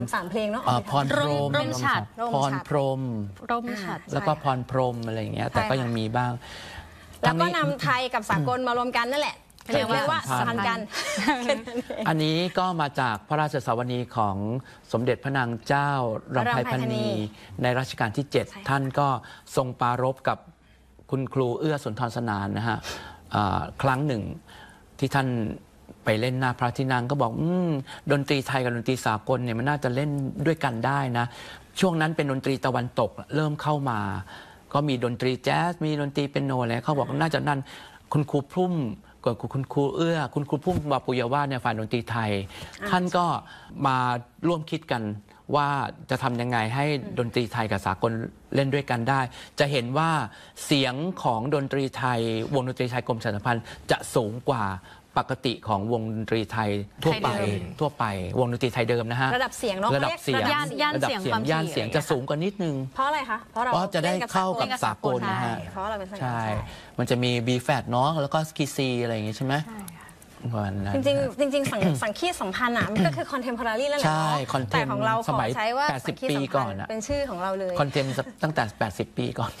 3 เพลงเนาะพรพรหมร่มฉัตรพรพรหมร่มฉัตรแล้วก็พรพรหมอะไรอย่างเงี้ยแต่ก็ยังมีบ้างแล้วก็นำไทยกับสากลมารวมกันนั่นแหละเรียกว่าสัมพันธ์กันอันนี้ก็มาจากพระราชสวนีของสมเด็จพระนางเจ้ารำไพพรรณีในรัชกาลที่ 7ท่านก็ทรงปรารภกับคุณครูเอื้อสุนทรสนานนะฮะครั้งหนึ่งที่ท่านไปเล่นหน้าพระที่นั่งก็บอกดนตรีไทยกับดนตรีสากลเนี่ยมันน่าจะเล่นด้วยกันได้นะช่วงนั้นเป็นดนตรีตะวันตกเริ่มเข้ามาก็มีดนตรีแจ๊สมีดนตรีเปียโนอะไรเขาบอกน่าจะนั่นคุณครูพุ่มกับคุณครูเอื้อคุณครูพุ่มวาปุยวาสเนี่ยฝ่ายดนตรีไทยท่านก็มาร่วมคิดกันว่าจะทำยังไงให้ดนตรีไทยกับสากลเล่นด้วยกันได้จะเห็นว่าเสียงของดนตรีไทยวงดนตรีไทยกรมประชาสัมพันธ์จะสูงกว่าปกติของวงดนตรีไทยทั่วไปวงดนตรีไทยเดิมนะฮะระดับเสียงเนาะระดับเสียงย่านเสียงจะสูงกว่านิดนึงเพราะอะไรคะเพราะจะได้เข้ากับสากลนะฮะใช่มันจะมี B flat เนาะแล้วก็ C อะไรอย่างงี้ใช่ไหมจริงสังคีตสัมพันธ์อ่ะมันก็คือ contemporary แล้วแหละแต่ของเราขอใช้ว่า 80 ปีก่อนเป็นชื่อของเราเลยคอนเทมตั้งแต่80 ปีก่อน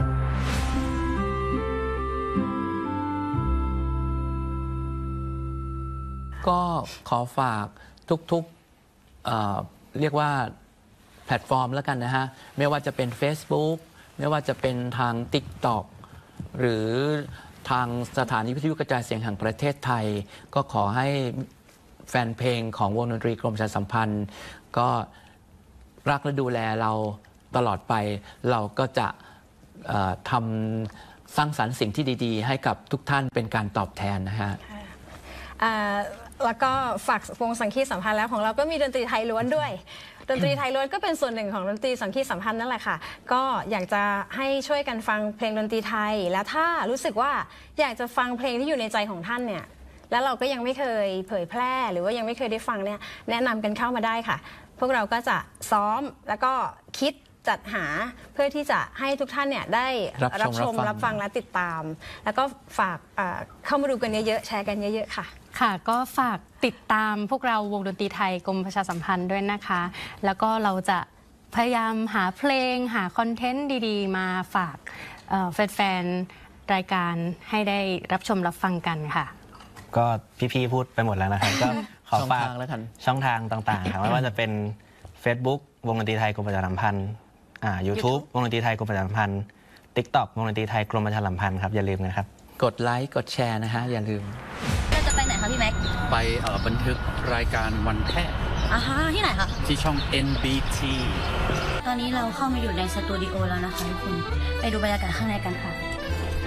ก็ขอฝากทุกเรียกว่าแพลตฟอร์มแล้วกันนะฮะไม่ว่าจะเป็น Facebook ไม่ว่าจะเป็นทาง TikTok หรือทางสถานีวิทยุกระจายเสียงแห่งประเทศไทยก็ขอให้แฟนเพลงของวงดนตรีกรมประชาสัมพันธ์ก็รักและดูแลเราตลอดไปเราก็จะทำสร้างสรรค์สิ่งที่ดีๆให้กับทุกท่านเป็นการตอบแทนนะฮะแล้วก็ฝากวงสังคีตสัมพันธ์แล้วของเราก็มีดนตรีไทยล้วนด้วยดนตรีไทยล้วนก็เป็นส่วนหนึ่งของดนตรีสังคีตสัมพันธ์นั่นแหละค่ะก็อยากจะให้ช่วยกันฟังเพลงดนตรีไทยแล้วถ้ารู้สึกว่าอยากจะฟังเพลงที่อยู่ในใจของท่านเนี่ยแล้วเราก็ยังไม่เคยเผยแพร่หรือว่ายังไม่เคยได้ฟังเนี่ยแนะนำกันเข้ามาได้ค่ะพวกเราก็จะซ้อมแล้วก็คิดจัดหาเพื่อที่จะให้ทุกท่านเนี่ยได้รับชมรับฟังและติดตามแล้วก็ฝากเข้ามาดูกันเยอะๆแชร์กันเยอะๆค่ะค่ะก็ฝากติดตามพวกเราวงดนตรีไทยกรมประชาสัมพันธ์ด้วยนะคะแล้วก็เราจะพยายามหาเพลงหาคอนเทนต์ดีๆมาฝากแฟนๆรายการให้ได้รับชมรับฟังกันค่ะก็พี่ๆพูดไปหมดแล้วนะครับก็ขอฝากช่องทางต่างๆครับไม่ว่าจะเป็น Facebook วงดนตรีไทยกรมประชาสัมพันธ์YouTube วงดนตรีไทยกรมประชาสัมพันธ์ TikTok วงดนตรีไทยกรมประชาสัมพันธ์ครับอย่าลืมนะครับกดไลค์กดแชร์นะฮะอย่าลืมจะไปไหนคะพี่แม็กไปบันทึกรายการวันแพทย์ที่ไหนคะที่ช่อง NBT ตอนนี้เราเข้ามาอยู่ในสตูดิโอแล้วนะคะทุกคนไปดูบรรยากาศข้างในกันค่ะ